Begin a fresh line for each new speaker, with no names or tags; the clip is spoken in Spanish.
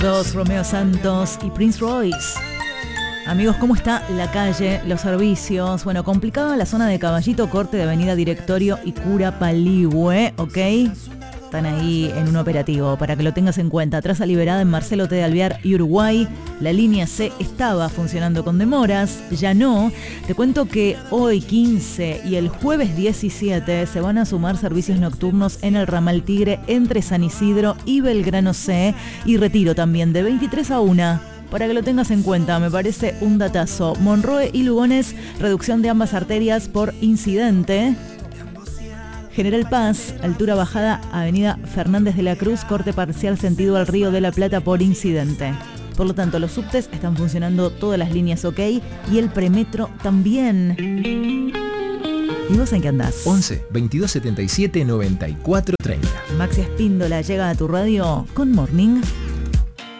Romeo Santos y Prince Royce. Amigos, ¿cómo está la calle, los servicios? Bueno, complicada la zona de Caballito, corte de Avenida Directorio y Cura Paligüe, ¿ok? Están ahí en un operativo, para que lo tengas en cuenta. Traza liberada en Marcelo T. de Alvear y Uruguay. La línea C estaba funcionando con demoras, ya no. Te cuento que hoy 15 y el jueves 17 se van a sumar servicios nocturnos en el ramal Tigre entre San Isidro y Belgrano C, y Retiro también de 23 a 1. Para que lo tengas en cuenta, me parece un datazo. Monroe y Lugones, reducción de ambas arterias por incidente. General Paz, altura bajada, Avenida Fernández de la Cruz, corte parcial sentido al Río de la Plata por incidente. Por lo tanto, los subtes están funcionando todas las líneas ok y el premetro también. ¿Y vos en qué andás?
11 22 77 94 30.
Maxi Espíndola llega a tu radio con Morning.